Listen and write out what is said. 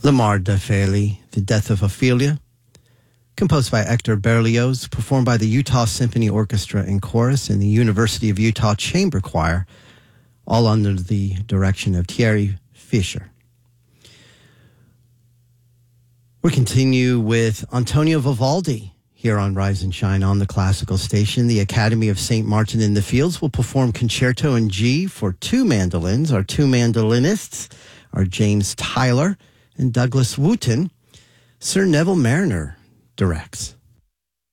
La Mort d'Ophélie, The Death of Ophelia, composed by Hector Berlioz, performed by the Utah Symphony Orchestra and Chorus and the University of Utah Chamber Choir, all under the direction of Thierry Fischer. We continue with Antonio Vivaldi here on Rise and Shine on the Classical Station. The Academy of St. Martin in the Fields will perform Concerto in G for two mandolins. Our two mandolinists are James Tyler and Douglas Wooten. Sir Neville Mariner directs.